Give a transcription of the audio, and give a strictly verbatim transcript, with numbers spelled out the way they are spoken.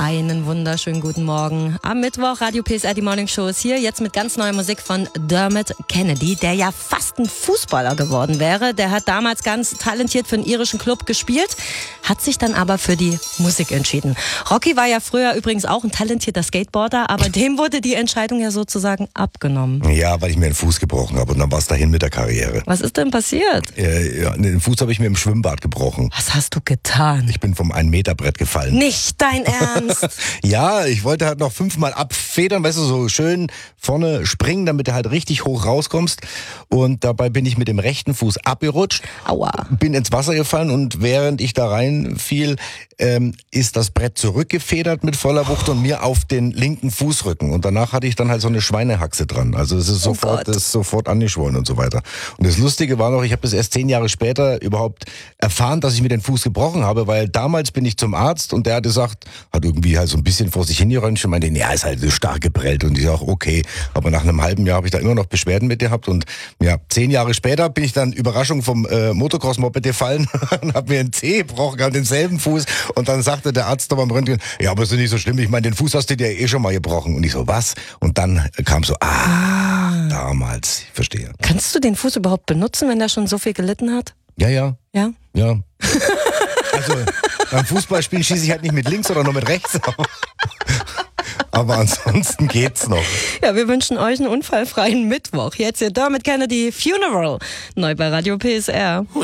Einen wunderschönen guten Morgen. Am Mittwoch, Radio P S R, die Morning Show ist hier. Jetzt mit ganz neuer Musik von Dermot Kennedy, der ja fast ein Fußballer geworden wäre. Der hat damals ganz talentiert für einen irischen Club gespielt, hat sich dann aber für die Musik entschieden. Rocky war ja früher übrigens auch ein talentierter Skateboarder, aber dem wurde die Entscheidung ja sozusagen abgenommen. Ja, weil ich mir den Fuß gebrochen habe und dann war es dahin mit der Karriere. Was ist denn passiert? Äh, ja, den Fuß habe ich mir im Schwimmbad gebrochen. Was hast du getan? Ich bin vom ein-Meter-Brett gefallen. Nicht dein Ernst? Ja, ich wollte halt noch fünfmal abfedern, weißt du, so schön vorne springen, damit du halt richtig hoch rauskommst. Und dabei bin ich mit dem rechten Fuß abgerutscht. Aua. Bin ins Wasser gefallen und während ich da reinfiel, ähm, ist das Brett zurückgefedert mit voller Wucht und mir auf den linken Fußrücken. Und danach hatte ich dann halt so eine Schweinehaxe dran. Also es ist Oh sofort, Gott. das ist sofort angeschwollen und so weiter. Und das Lustige war noch, ich habe das erst zehn Jahre später überhaupt erfahren, dass ich mir den Fuß gebrochen habe, weil damals bin ich zum Arzt und der hat gesagt, hat irgendwie halt so ein bisschen vor sich hingeröntgt und meinte, ja, ist halt so stark geprellt. Und ich sag, okay. Aber nach einem halben Jahr habe ich da immer noch Beschwerden mit gehabt. Und ja, zehn Jahre später bin ich dann Überraschung vom äh, Motocross-Moped gefallen und habe mir einen Zeh gebrochen, gehabt, denselben Fuß. Und dann sagte der Arzt da beim Röntgen, ja, aber ist doch nicht so schlimm. Ich meine, den Fuß hast du dir eh schon mal gebrochen. Und ich so, was? Und dann kam so, ah, ah. damals, ich verstehe. Kannst du den Fuß überhaupt benutzen, wenn der schon so viel gelitten hat? Ja, ja. Ja? Ja. Also beim Fußballspielen schieße ich halt nicht mit links, sondern nur mit rechts. Aber ansonsten geht's noch. Ja, wir wünschen euch einen unfallfreien Mittwoch. Jetzt hier Dermot Kennedy Funeral. Neu bei Radio P S R.